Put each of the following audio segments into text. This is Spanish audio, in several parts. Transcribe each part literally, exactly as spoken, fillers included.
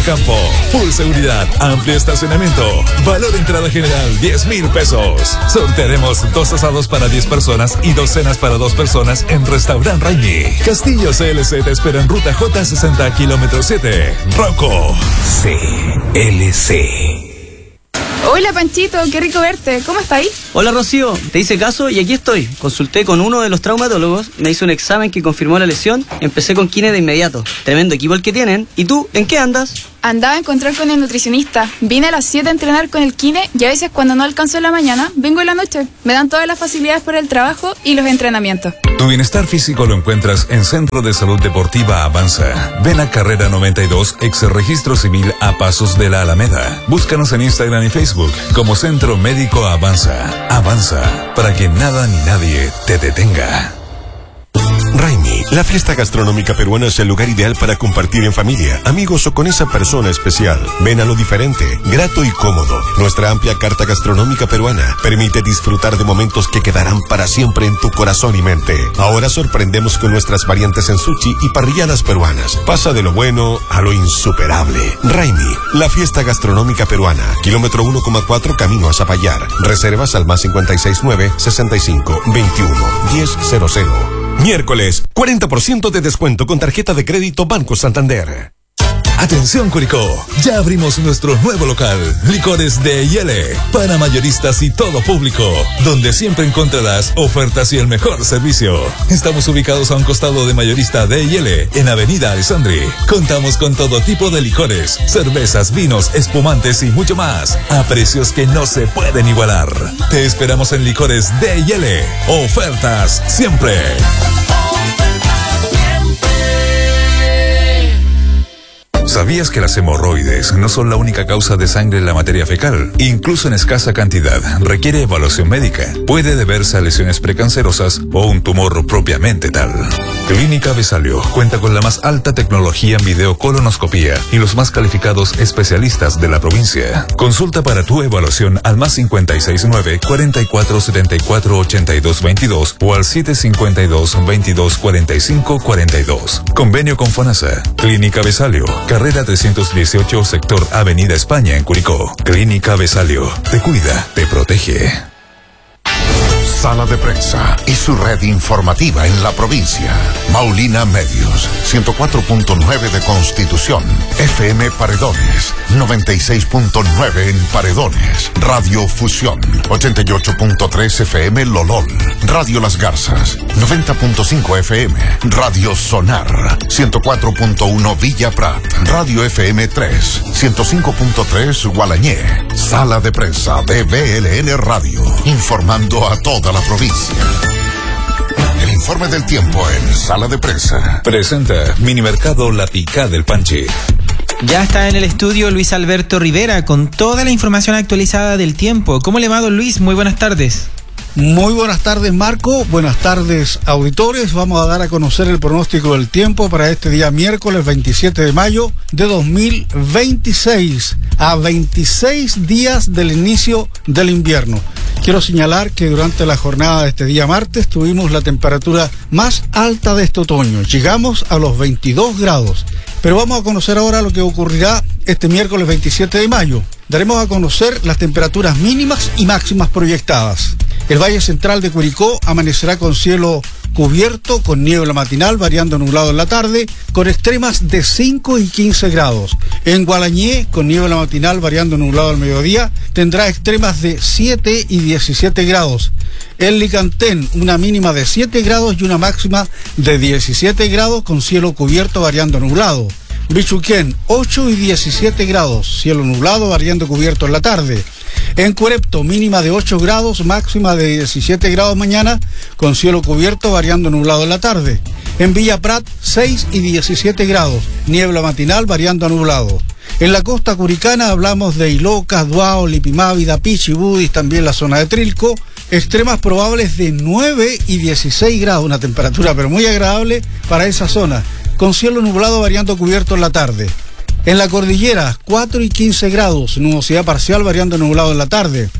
campo. Full seguridad, amplio estacionamiento. Valor de entrada general diez mil pesos. Sortearemos dos asados para diez personas y dos cenas para dos personas en Restaurant Raimi. Castillo C L C te espera en ruta J sesenta kilómetro siete. Rocco. C L C. Hola Panchito, qué rico verte. ¿Cómo está ahí? Hola Rocío, te hice caso y aquí estoy. Consulté con uno de los traumatólogos, me hizo un examen que confirmó la lesión, empecé con kine de inmediato. Tremendo equipo el que tienen. ¿Y tú, en qué andas? Andaba a encontrar con el nutricionista. Vine a las siete a entrenar con el kine y a veces cuando no alcanzo en la mañana, vengo en la noche. Me dan todas las facilidades por el trabajo y los entrenamientos. Tu bienestar físico lo encuentras en Centro de Salud Deportiva Avanza. Ven a Carrera noventa y dos, ex registro civil a pasos de la Alameda. Búscanos en Instagram y Facebook como Centro Médico Avanza. Avanza, para que nada ni nadie te detenga. Raimi, la fiesta gastronómica peruana es el lugar ideal para compartir en familia, amigos o con esa persona especial. Ven a lo diferente, grato y cómodo. Nuestra amplia carta gastronómica peruana permite disfrutar de momentos que quedarán para siempre en tu corazón y mente. Ahora sorprendemos con nuestras variantes en sushi y parrilladas peruanas. Pasa de lo bueno a lo insuperable. Raimi, la fiesta gastronómica peruana. Kilómetro uno coma cuatro camino a Zapallar. Reservas al más cincuenta y seis nueve, sesenta y cinco, veintiuno, diez cero cero. Miércoles, cuarenta por ciento de descuento con tarjeta de crédito Banco Santander. Atención Curicó, ya abrimos nuestro nuevo local, Licores D y L, para mayoristas y todo público, donde siempre encontrarás ofertas y el mejor servicio. Estamos ubicados a un costado de Mayorista D y L, en Avenida Alessandri. Contamos con todo tipo de licores, cervezas, vinos, espumantes y mucho más, a precios que no se pueden igualar. Te esperamos en Licores D y L, ofertas siempre. ¿Sabías que las hemorroides no son la única causa de sangre en la materia fecal? Incluso en escasa cantidad, requiere evaluación médica. Puede deberse a lesiones precancerosas o un tumor propiamente tal. Clínica Besalio cuenta con la más alta tecnología en videocolonoscopía y los más calificados especialistas de la provincia. Consulta para tu evaluación al más cincuenta y seis nueve, cuarenta y cuatro setenta y cuatro ochenta y dos veintidós o al siete cincuenta y dos, veintidós cuarenta y cinco cuarenta y dos. Convenio con FONASA. Clínica Besalio, Carrera trescientos dieciocho, sector Avenida España en Curicó. Clínica Besalio. Te cuida, te protege. Sala de Prensa y su red informativa en la provincia. Maulina Medios, ciento cuatro punto nueve de Constitución. F M Paredones, noventa y seis punto nueve en Paredones. Radio Fusión, ochenta y ocho punto tres F M Lolol. Radio Las Garzas, noventa punto cinco F M. Radio Sonar, ciento cuatro punto uno Villa Prat. Radio F M tres, ciento cinco punto tres Gualañé. Sala de Prensa de B L N Radio, informando a toda la provincia. El informe del tiempo en Sala de Prensa. Presenta Minimercado La Picá del Panche. Ya está en el estudio Luis Alberto Rivera con toda la información actualizada del tiempo. ¿Cómo le va, don Luis? Muy buenas tardes. Muy buenas tardes, Marco. Buenas tardes, auditores. Vamos a dar a conocer el pronóstico del tiempo para este día miércoles veintisiete de mayo de dos mil veintiséis, a veintiséis días del inicio del invierno. Quiero señalar que durante la jornada de este día martes tuvimos la temperatura más alta de este otoño. Llegamos a los veintidós grados. Pero vamos a conocer ahora lo que ocurrirá este miércoles veintisiete de mayo. Daremos a conocer las temperaturas mínimas y máximas proyectadas. El Valle Central de Curicó amanecerá con cielo cubierto, con niebla matinal, variando nublado en la tarde, con extremas de cinco y quince grados. En Gualañé, con niebla matinal, variando nublado al mediodía, tendrá extremas de siete y diecisiete grados. En Licantén, una mínima de siete grados y una máxima de diecisiete grados, con cielo cubierto, variando nublado. Bichuquén, ocho y diecisiete grados, cielo nublado, variando cubierto en la tarde. En Curepto, mínima de ocho grados, máxima de diecisiete grados mañana, con cielo cubierto, variando nublado en la tarde. En Villa Prat, seis y diecisiete grados, niebla matinal, variando a nublado. En la costa curicana hablamos de Ilocas, Duao, Lipimavi, Dapichi, Budis, también la zona de Trilco. Extremas probables de nueve y dieciséis grados, una temperatura pero muy agradable para esa zona, con cielo nublado variando cubierto en la tarde. En la cordillera, cuatro y quince grados, nubosidad parcial variando nublado en la tarde.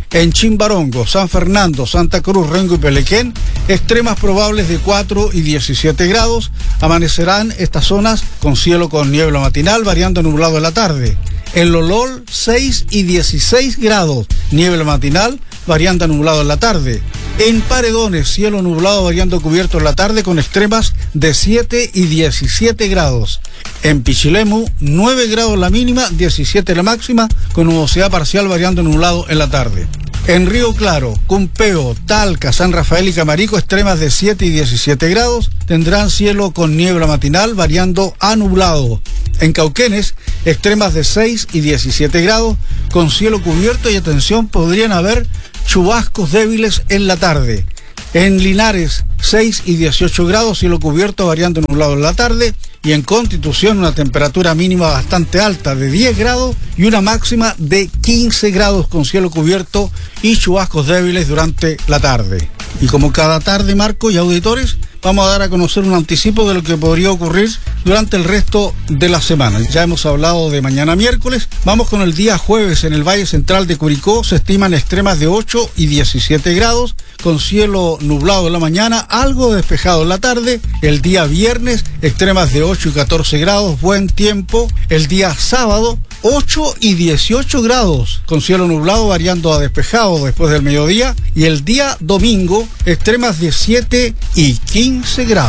En Chimbarongo, San Fernando, Santa Cruz, Rengo y Pelequén, extremas probables de cuatro y diecisiete grados. Amanecerán estas zonas con cielo con niebla matinal, variando nublado en la tarde. En Lolol, seis y dieciséis grados, niebla matinal, variando nublado en la tarde. En Paredones, cielo nublado variando cubierto en la tarde con extremas de siete y diecisiete grados. En Pichilemu, nueve grados la mínima, diecisiete la máxima, con nubosidad parcial variando nublado en la tarde. En Río Claro, Cumpeo, Talca, San Rafael y Camarico, extremas de siete y diecisiete grados, tendrán cielo con niebla matinal variando a nublado. En Cauquenes, extremas de seis y diecisiete grados, con cielo cubierto y atención, podrían haber chubascos débiles en la tarde. En Linares, seis y dieciocho grados, cielo cubierto variando nublado en la tarde. Y en Constitución, una temperatura mínima bastante alta de diez grados y una máxima de quince grados con cielo cubierto y chubascos débiles durante la tarde. Y como cada tarde, Marco y auditores, vamos a dar a conocer un anticipo de lo que podría ocurrir durante el resto de la semana. Ya hemos hablado de mañana miércoles, vamos con el día jueves. En el Valle Central de Curicó se estiman extremas de ocho y diecisiete grados, con cielo nublado en la mañana, algo despejado en la tarde. El día viernes, extremas de ocho y catorce grados, buen tiempo. El día sábado, ocho y dieciocho grados, con cielo nublado variando a despejado después del mediodía. Y el día domingo, extremas de siete y quince grados.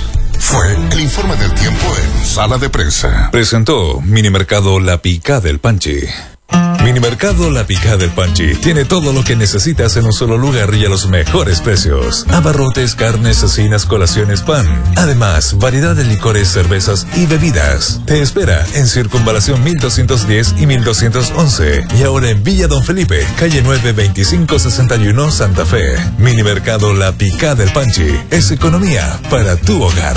Fue el informe del tiempo en Sala de Prensa. Presentó Minimercado La Picá del Panchi. Minimercado La Picá del Panchi tiene todo lo que necesitas en un solo lugar y a los mejores precios. Abarrotes, carnes, cecinas, colaciones, pan. Además, variedad de licores, cervezas y bebidas. Te espera en Circunvalación mil doscientos diez y mil doscientos once. Y ahora en Villa Don Felipe, calle nueve, veinticinco sesenta y uno, Santa Fe. Minimercado La Picá del Panchi. Es economía para tu hogar.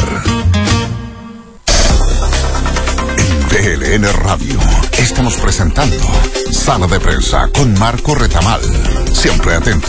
T L N Radio. Estamos presentando Sala de Prensa con Marco Retamal. Siempre atentos.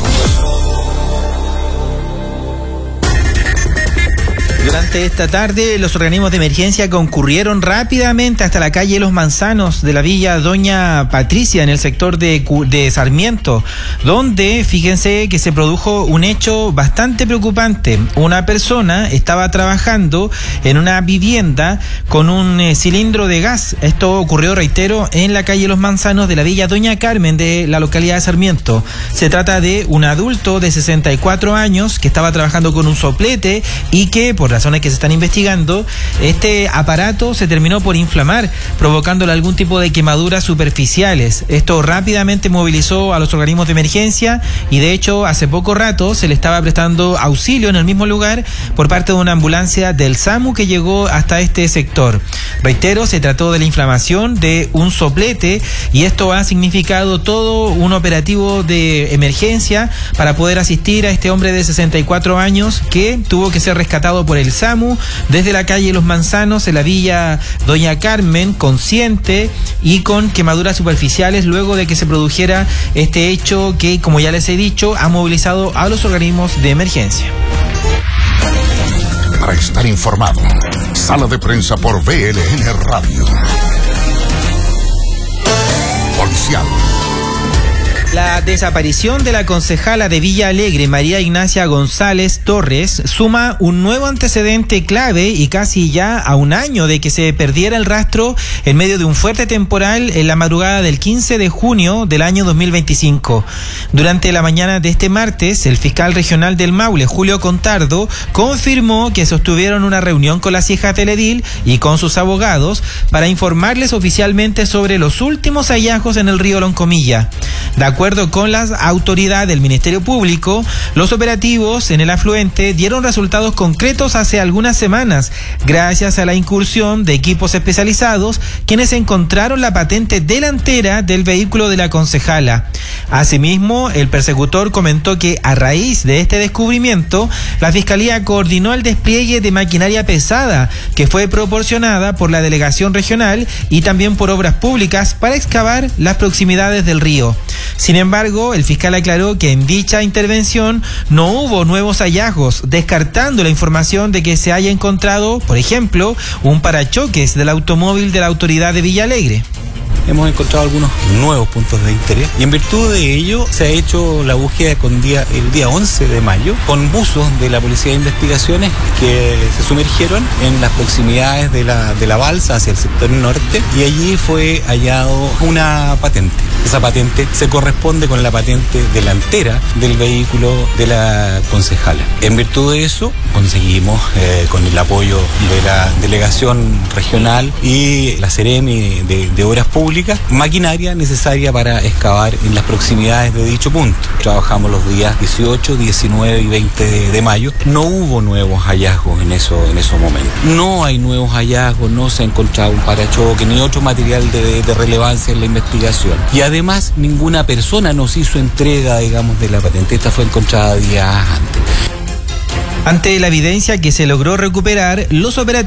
Durante esta tarde, los organismos de emergencia concurrieron rápidamente hasta la calle Los Manzanos de la Villa Doña Patricia, en el sector de, de Sarmiento, donde, fíjense que se produjo un hecho bastante preocupante. Una persona estaba trabajando en una vivienda con un eh, cilindro de gas. Esto ocurrió, reitero, en la calle Los Manzanos de la Villa Doña Carmen de la localidad de Sarmiento. Se trata de un adulto de sesenta y cuatro años que estaba trabajando con un soplete y que, por razones que se están investigando, este aparato se terminó por inflamar, provocándole algún tipo de quemaduras superficiales. Esto rápidamente movilizó a los organismos de emergencia y, de hecho, hace poco rato se le estaba prestando auxilio en el mismo lugar por parte de una ambulancia del SAMU que llegó hasta este sector. Reitero, se trató de la inflamación de un soplete y esto ha significado todo un operativo de emergencia para poder asistir a este hombre de sesenta y cuatro años que tuvo que ser rescatado por el SAMU desde la calle Los Manzanos en la Villa Doña Carmen, consciente y con quemaduras superficiales, luego de que se produjera este hecho que, como ya les he dicho, ha movilizado a los organismos de emergencia. Para estar informado, Sala de Prensa por V L N Radio. Policial. La desaparición de la concejala de Villa Alegre, María Ignacia González Torres, suma un nuevo antecedente clave y casi ya a un año de que se perdiera el rastro en medio de un fuerte temporal en la madrugada del quince de junio del año dos mil veinticinco. Durante la mañana de este martes, el fiscal regional del Maule, Julio Contardo, confirmó que sostuvieron una reunión con las hijas del edil y con sus abogados para informarles oficialmente sobre los últimos hallazgos en el río Loncomilla. De acuerdo con las autoridades del Ministerio Público, los operativos en el afluente dieron resultados concretos hace algunas semanas, gracias a la incursión de equipos especializados, quienes encontraron la patente delantera del vehículo de la concejala. Asimismo, el persecutor comentó que a raíz de este descubrimiento, la Fiscalía coordinó el despliegue de maquinaria pesada que fue proporcionada por la Delegación Regional y también por Obras Públicas para excavar las proximidades del río. Sin embargo, el fiscal aclaró que en dicha intervención no hubo nuevos hallazgos, descartando la información de que se haya encontrado, por ejemplo, un parachoques del automóvil de la autoridad de Villa Alegre. hemos encontrado algunos nuevos puntos de interés y en virtud de ello se ha hecho la búsqueda con día, el día once de mayo con buzos de la Policía de Investigaciones que se sumergieron en las proximidades de la, de la balsa hacia el sector norte y allí fue hallado una patente. Esa patente se corresponde con la patente delantera del vehículo de la concejala. En virtud de eso conseguimos eh, con el apoyo de la delegación regional y la Seremi de, de Obras Públicas maquinaria necesaria para excavar en las proximidades de dicho punto. Trabajamos los días dieciocho, diecinueve y veinte de, de mayo. No hubo nuevos hallazgos en, eso, en esos momentos. No hay nuevos hallazgos, no se ha encontrado un parachoque ni otro material de, de relevancia en la investigación. Y además ninguna persona nos hizo entrega, digamos, de la patente. Esta fue encontrada días antes. Ante la evidencia que se logró recuperar, los operativos